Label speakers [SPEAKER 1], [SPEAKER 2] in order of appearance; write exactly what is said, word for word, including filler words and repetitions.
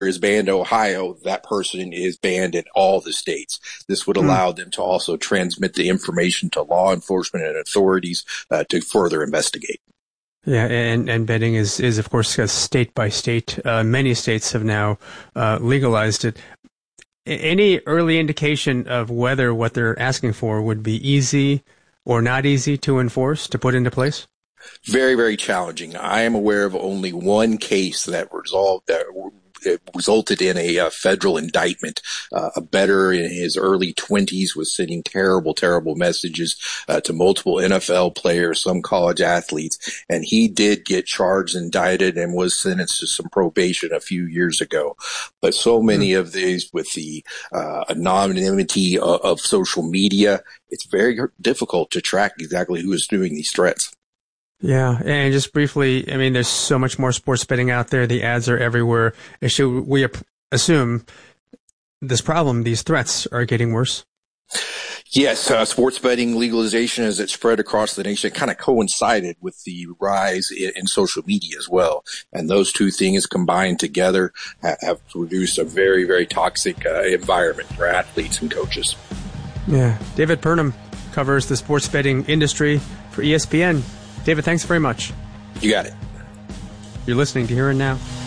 [SPEAKER 1] is banned in Ohio, that person is banned in all the states. This would allow mm. them to also transmit the information to law enforcement and authorities uh, to further investigate.
[SPEAKER 2] Yeah, and, and betting is, is, of course, state by state. Uh, many states have now uh, legalized it. Any early indication of whether what they're asking for would be easy or not easy to enforce, to put into place?
[SPEAKER 1] Very, very challenging. I am aware of only one case that resolved that resulted in a uh, federal indictment. Uh, a bettor in his early twenties was sending terrible, terrible messages uh, to multiple N F L players, some college athletes, and he did get charged, indicted, and was sentenced to some probation a few years ago. But so many mm. of these, with the uh, anonymity of, of social media, it's very difficult to track exactly who is doing these threats.
[SPEAKER 2] Yeah, and just briefly, I mean, there's so much more sports betting out there. The ads are everywhere. Should we assume this problem, these threats, are getting worse?
[SPEAKER 1] Yes, uh, sports betting legalization as it spread across the nation kind of coincided with the rise in, in social media as well. And those two things combined together ha- have produced a very, very toxic uh, environment for athletes and coaches.
[SPEAKER 2] Yeah, David Purnam covers the sports betting industry for E S P N. David, thanks very much.
[SPEAKER 1] You got it.
[SPEAKER 2] You're listening to Here and Now.